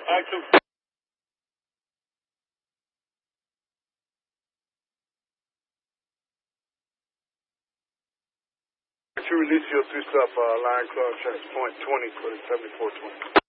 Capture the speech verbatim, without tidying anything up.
Action. To release your three-stop uh, line contract point twenty for the seventy-four twenty.